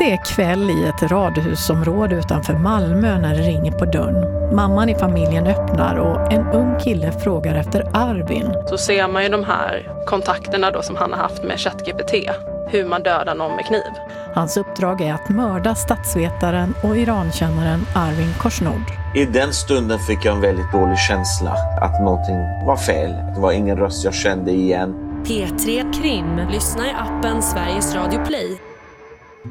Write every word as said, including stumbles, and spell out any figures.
Det är kväll i ett radhusområde utanför Malmö när det ringer på dörren. Mamman i familjen öppnar och en ung kille frågar efter Arvin. Så ser man ju de här kontakterna då som han har haft med ChatGPT. Hur man dödar någon med kniv. Hans uppdrag är att mörda statsvetaren och Irankännaren Arvin Khorshnod. I den stunden fick jag en väldigt dålig känsla att någonting var fel. Det var ingen röst jag kände igen. P tre Krim. Lyssna i appen Sveriges Radio Play.